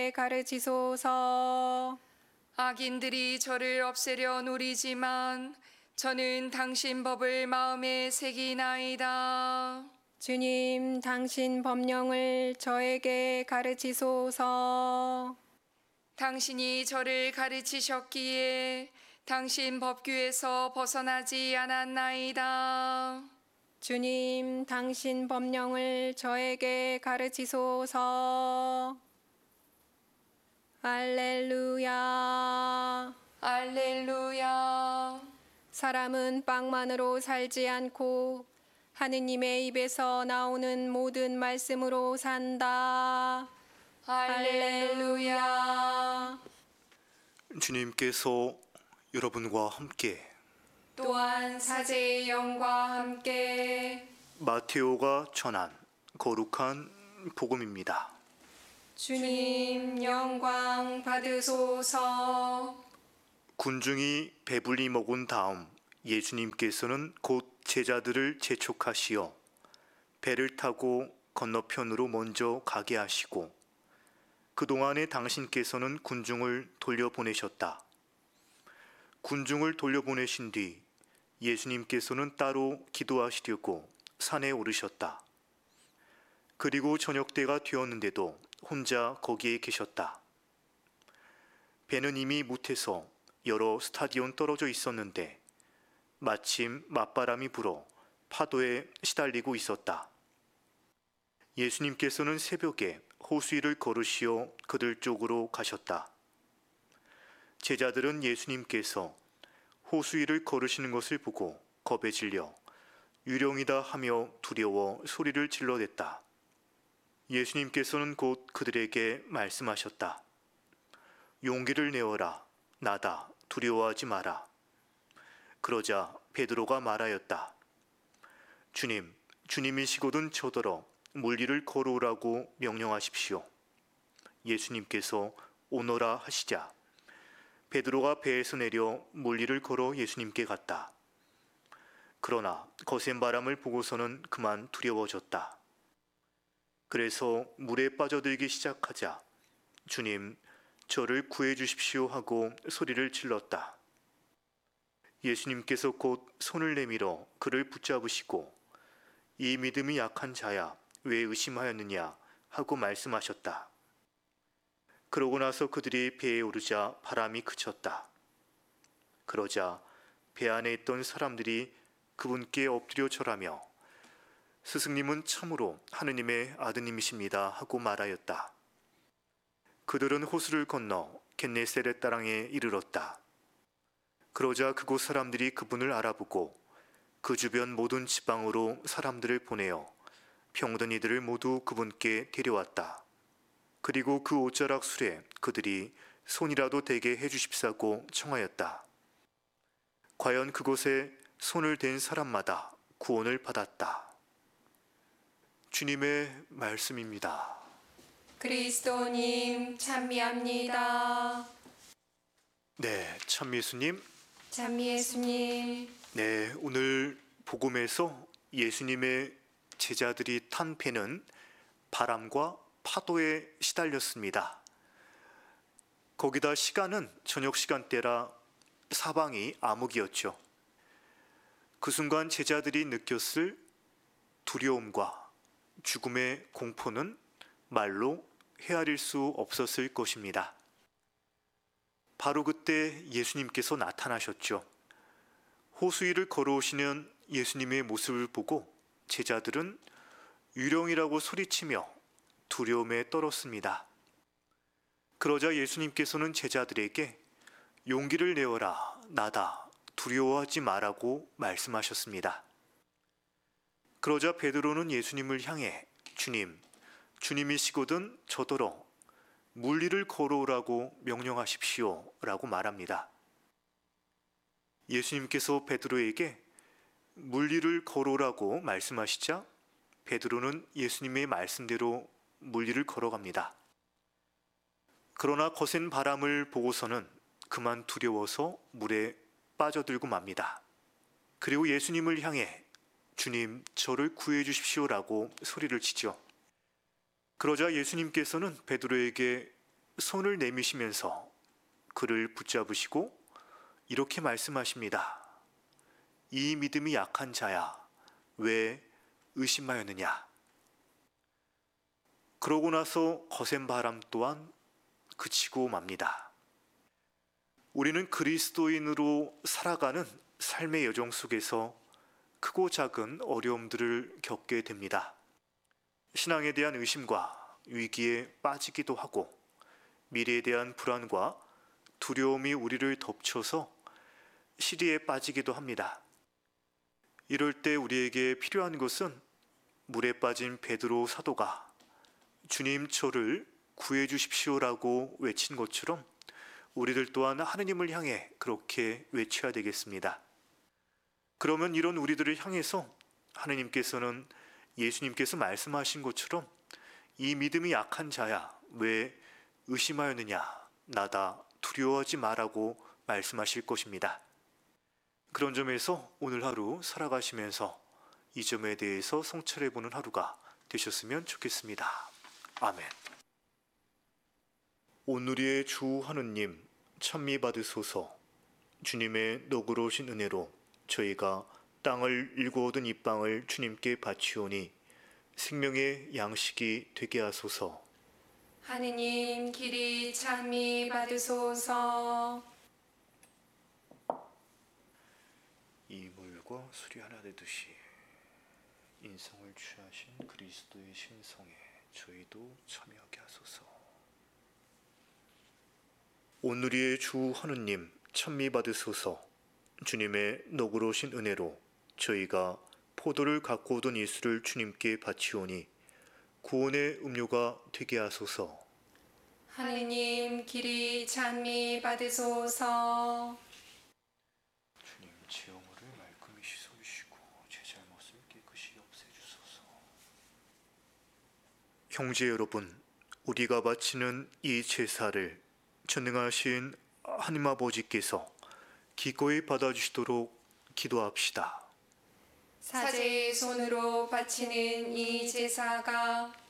가르치소서. 악인들이 저를 없애려 노리지만 저는 당신 법을 마음에 새기나이다. 주님, 당신 법령을 저에게 가르치소서. 당신이 저를 가르치셨기에 당신 법규에서 벗어나지 않았나이다. 주님, 당신 법령을 저에게 가르치소서. 할렐루야. 알렐루야. 사람은 빵만으로 살지 않고 하느님의 입에서 나오는 모든 말씀으로 산다. 할렐루야. 주님께서 여러분과 함께 또한 사제의 영과 함께 마테오가 전한 거룩한 복음입니다. 주님, 영광 받으소서. 군중이 배불리 먹은 다음 예수님께서는 곧 제자들을 재촉하시어 배를 타고 건너편으로 먼저 가게 하시고 그동안에 당신께서는 군중을 돌려보내셨다. 군중을 돌려보내신 뒤 예수님께서는 따로 기도하시려고 산에 오르셨다. 그리고 저녁 때가 되었는데도 혼자 거기에 계셨다. 배는 이미 못해서 여러 스타디온 떨어져 있었는데 마침 맞바람이 불어 파도에 시달리고 있었다. 예수님께서는 새벽에 호수 위를 걸으시어 그들 쪽으로 가셨다. 제자들은 예수님께서 호수 위를 걸으시는 것을 보고 겁에 질려 유령이다 하며 두려워 소리를 질러댔다. 예수님께서는 곧 그들에게 말씀하셨다. 용기를 내어라. 나다. 두려워하지 마라. 그러자 베드로가 말하였다. 주님, 주님이시거든 저더러 물리를 걸어오라고 명령하십시오. 예수님께서 오너라 하시자 베드로가 배에서 내려 물리를 걸어 예수님께 갔다. 그러나 거센 바람을 보고서는 그만 두려워졌다. 그래서 물에 빠져들기 시작하자 주님, 저를 구해 주십시오 하고 소리를 질렀다. 예수님께서 곧 손을 내밀어 그를 붙잡으시고 이 믿음이 약한 자야 왜 의심하였느냐 하고 말씀하셨다. 그러고 나서 그들이 배에 오르자 바람이 그쳤다. 그러자 배 안에 있던 사람들이 그분께 엎드려 절하며 스승님은 참으로 하느님의 아드님이십니다 하고 말하였다. 그들은 호수를 건너 겟네세렛 땅에 이르렀다. 그러자 그곳 사람들이 그분을 알아보고 그 주변 모든 지방으로 사람들을 보내어 병든 이들을 모두 그분께 데려왔다. 그리고 그 옷자락 술에 그들이 손이라도 대게 해주십사고 청하였다. 과연 그곳에 손을 댄 사람마다 구원을 받았다. 주님의 말씀입니다. 그리스도님, 찬미합니다. 네, 참 예수님. 찬미 예수님. 네, 오늘 복음에서 예수님의 제자들이 탄 배는 바람과 파도에 시달렸습니다. 거기다 시간은 저녁 시간대라 사방이 암흑이었죠. 그 순간 제자들이 느꼈을 두려움과 죽음의 공포는 말로 헤아릴 수 없었을 것입니다. 바로 그때 예수님께서 나타나셨죠. 호수 위를 걸어오시는 예수님의 모습을 보고 제자들은 유령이라고 소리치며 두려움에 떨었습니다. 그러자 예수님께서는 제자들에게 용기를 내어라. 나다. 두려워하지 마라고 말씀하셨습니다. 그러자 베드로는 예수님을 향해 주님, 주님이시거든 저더러 물리를 걸어오라고 명령하십시오 라고 말합니다. 예수님께서 베드로에게 물리를 걸어오라고 말씀하시자 베드로는 예수님의 말씀대로 물리를 걸어갑니다. 그러나 거센 바람을 보고서는 그만 두려워서 물에 빠져들고 맙니다. 그리고 예수님을 향해 주님, 저를 구해 주십시오라고 소리를 치죠. 그러자 예수님께서는 베드로에게 손을 내미시면서 그를 붙잡으시고 이렇게 말씀하십니다. 이 믿음이 약한 자야, 왜 의심하였느냐? 그러고 나서 거센 바람 또한 그치고 맙니다. 우리는 그리스도인으로 살아가는 삶의 여정 속에서 크고 작은 어려움들을 겪게 됩니다. 신앙에 대한 의심과 위기에 빠지기도 하고 미래에 대한 불안과 두려움이 우리를 덮쳐서 시리에 빠지기도 합니다. 이럴 때 우리에게 필요한 것은 물에 빠진 베드로 사도가 주님 저를 구해 주십시오라고 외친 것처럼 우리들 또한 하느님을 향해 그렇게 외쳐야 되겠습니다. 그러면 이런 우리들을 향해서 하느님께서는 예수님께서 말씀하신 것처럼 이 믿음이 약한 자야 왜 의심하였느냐, 나다 두려워하지 마라고 말씀하실 것입니다. 그런 점에서 오늘 하루 살아가시면서 이 점에 대해서 성찰해보는 하루가 되셨으면 좋겠습니다. 아멘. 오늘의 주 하느님 찬미 받으소서. 주님의 너그러우신 은혜로 저희가 땅을 일구 얻은 이 빵을 주님께 바치오니 생명의 양식이 되게 하소서. 하느님 길이 찬미 받으소서. 이 물과 술이 하나 되듯이 인성을 취하신 그리스도의 신성에 저희도 참여하게 하소서. 오늘의 주 하느님 찬미 받으소서. 주님의 너그러우신 은혜로 저희가 포도를 갖고 오던 이수를 주님께 바치오니 구원의 음료가 되게 하소서. 하느님 길이 찬미 받으소서. 주님 제 영혼을 말끔히 씻어주시고 제 잘못을 깨끗이 없애주소서. 형제 여러분, 우리가 바치는 이 제사를 전능하신 하나님 아버지께서 기꺼이 받아주시도록 기도합시다. 사제의 손으로 바치는 이 제사가